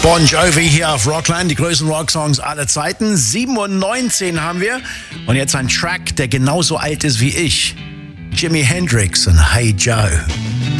Bon Jovi hier auf Rockland, die größten Rocksongs aller Zeiten. 7:19 haben wir. Und jetzt ein Track, der genauso alt ist wie ich. Jimi Hendrix und Hey Joe.